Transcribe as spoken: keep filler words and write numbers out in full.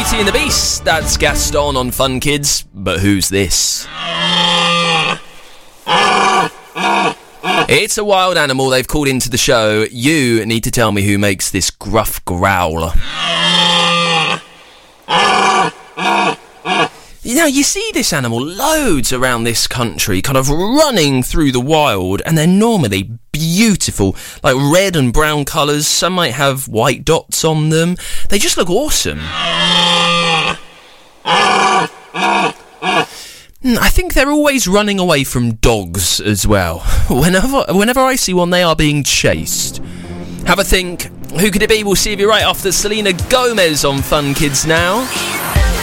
Beauty and the Beast, that's Gaston on Fun Kids. But who's this? It's a wild animal they've called into the show. You need to tell me who makes this gruff growl. You know, you see this animal loads around this country, kind of running through the wild, and they're normally beautiful, like red and brown colours. Some might have white dots on them. They just look awesome. I think they're always running away from dogs as well. Whenever, whenever I see one, they are being chased. Have a think. Who could it be? We'll see if you're right after Selena Gomez on Fun Kids now.